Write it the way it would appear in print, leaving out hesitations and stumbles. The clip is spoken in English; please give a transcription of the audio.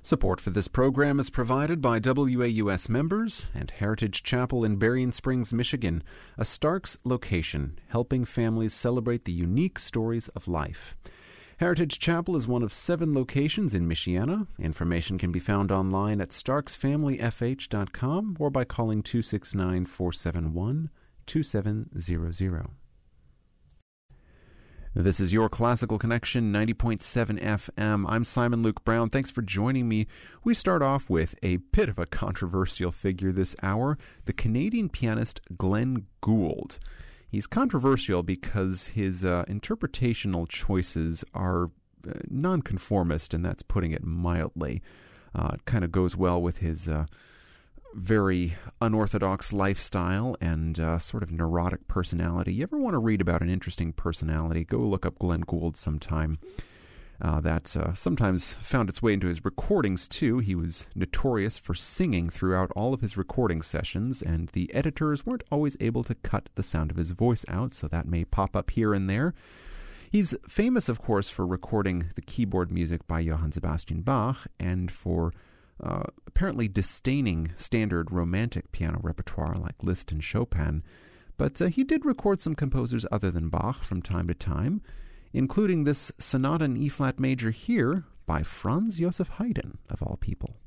Support for this program is provided by WAUS members and Heritage Chapel in Berrien Springs, Michigan, a Starks location, helping families celebrate the unique stories of life. Heritage Chapel is one of 7 locations in Michiana. Information can be found online at starksfamilyfh.com or by calling 269-471-2700. This is your Classical Connection, 90.7 FM. I'm Simon Luke Brown. Thanks for joining me. We start off with a bit of a controversial figure this hour, the Canadian pianist Glenn Gould. He's controversial because his interpretational choices are nonconformist, and that's putting it mildly. It kind of goes well with his very unorthodox lifestyle and sort of neurotic personality. You ever want to read about an interesting personality, go look up Glenn Gould sometime. That sometimes found its way into his recordings, too. He was notorious for singing throughout all of his recording sessions, and the editors weren't always able to cut the sound of his voice out, so that may pop up here and there. He's famous, of course, for recording the keyboard music by Johann Sebastian Bach and for apparently disdaining standard romantic piano repertoire like Liszt and Chopin, but he did record some composers other than Bach from time to time, including this sonata in E-flat major here by Franz Joseph Haydn, of all people.